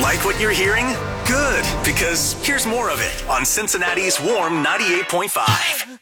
Like what you're hearing? Good, because here's more of it on Cincinnati's Warm 98.5.